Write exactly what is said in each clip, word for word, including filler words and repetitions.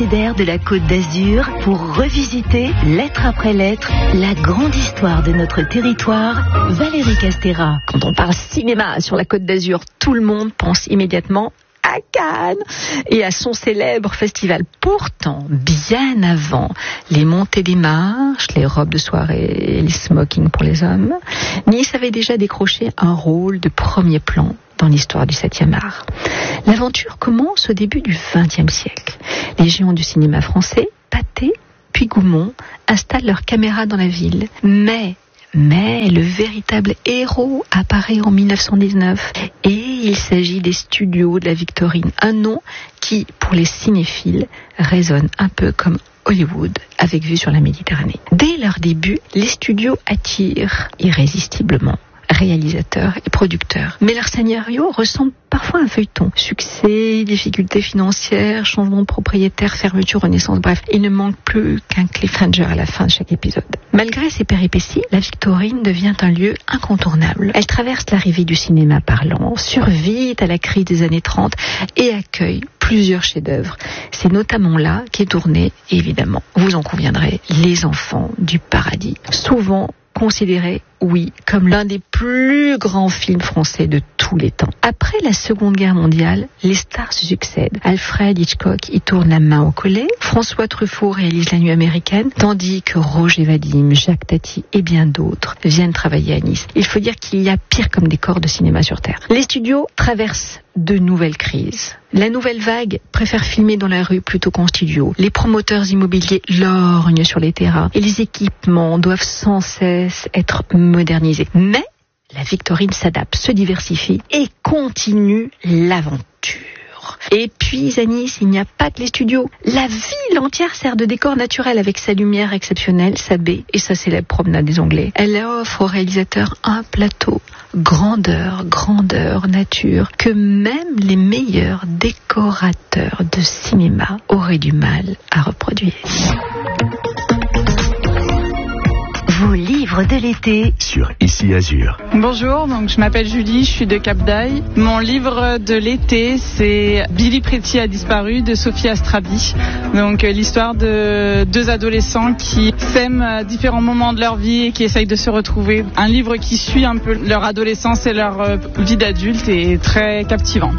abécédaire de la Côte d'Azur pour revisiter, lettre après lettre, la grande histoire de notre territoire. Valérie Castéra. Quand on parle cinéma sur la Côte d'Azur, tout le monde pense immédiatement à Cannes et à son célèbre festival. Pourtant, bien avant les montées des marches, les robes de soirée et les smokings pour les hommes, Nice avait déjà décroché un rôle de premier plan dans l'histoire du septième art. L'aventure commence au début du vingtième siècle. Les géants du cinéma français, Pathé puis Gaumont, installent leurs caméras dans la ville. Mais Mais le véritable héros apparaît en mille neuf cent dix-neuf et il s'agit des studios de la Victorine, un nom qui, pour les cinéphiles, résonne un peu comme Hollywood avec vue sur la Méditerranée. Dès leur début, les studios attirent irrésistiblement réalisateurs et producteurs. Mais leur scénario ressemble parfois à un feuilleton. Succès, difficultés financières, changement de propriétaire, fermeture, renaissance, bref, il ne manque plus qu'un cliffhanger à la fin de chaque épisode. Malgré ces péripéties, la Victorine devient un lieu incontournable. Elle traverse l'arrivée du cinéma parlant, survit à la crise des années trente et accueille plusieurs chefs-d'œuvre. C'est notamment là qu'est tourné, évidemment, vous en conviendrez, Les Enfants du Paradis. Souvent considéré, oui, comme l'un des plus grands films français de tous les temps. Après la Seconde Guerre mondiale, les stars se succèdent. Alfred Hitchcock y tourne La main au collet, François Truffaut réalise La nuit américaine, tandis que Roger Vadim, Jacques Tati et bien d'autres viennent travailler à Nice. Il faut dire qu'il y a pire comme décor de cinéma sur Terre. Les studios traversent de nouvelles crises. La nouvelle vague préfère filmer dans la rue plutôt qu'en studio. Les promoteurs immobiliers lorgnent sur les terrains et les équipements doivent sans cesse être modernisés. Mais la Victorine s'adapte, se diversifie et continue l'aventure. Et puis à Nice, il n'y a pas que les studios. La ville entière sert de décor naturel avec sa lumière exceptionnelle, sa baie et sa célèbre promenade des Anglais. Elle offre aux réalisateurs un plateau grandeur, grandeur, nature, que même les meilleurs décorateurs de cinéma auraient du mal à reproduire. Vos livres de l'été sur Ici Azur. Bonjour, donc je m'appelle Julie, je suis de Cap d'Aille. Mon livre de l'été, c'est Billy Pretty a disparu de Sophie Astrabi. Donc l'histoire de deux adolescents qui s'aiment à différents moments de leur vie et qui essayent de se retrouver. Un livre qui suit un peu leur adolescence et leur vie d'adulte et très captivant.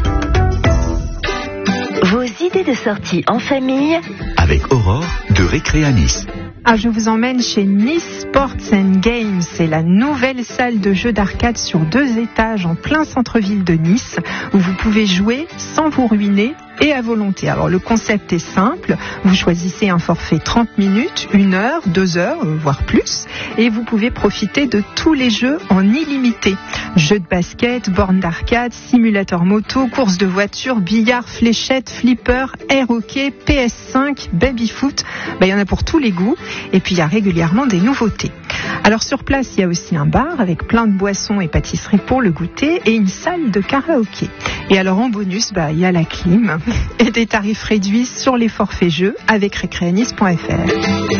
Vos idées de sortie en famille avec Aurore de Récré à Nice. Ah, je vous emmène chez Nice Sports and Games. C'est la nouvelle salle de jeux d'arcade sur deux étages en plein centre-ville de Nice où vous pouvez jouer sans vous ruiner et à volonté. Alors le concept est simple, vous choisissez un forfait trente minutes, une heure, deux heures, voire plus, et vous pouvez profiter de tous les jeux en illimité. Jeux de basket, bornes d'arcade, simulateurs moto, courses de voitures, billard, fléchettes, flipper, air hockey, P S cinq, baby foot, ben, il y en a pour tous les goûts, et puis il y a régulièrement des nouveautés. Alors sur place, il y a aussi un bar avec plein de boissons et pâtisseries pour le goûter et une salle de karaoké. Et alors en bonus, bah, il y a la clim et des tarifs réduits sur les forfaits jeux avec récréanis point f r.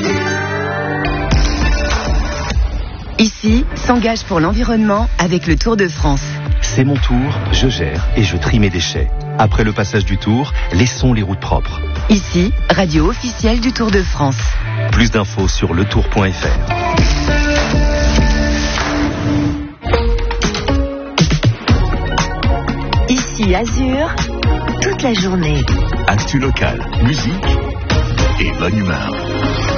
Ici, s'engage pour l'environnement avec le Tour de France. C'est mon tour, je gère et je trie mes déchets. Après le passage du Tour, laissons les routes propres. Ici, radio officielle du Tour de France. Plus d'infos sur le tour point f r. Ici Azur, toute la journée. Actu locale, musique et bonne humeur.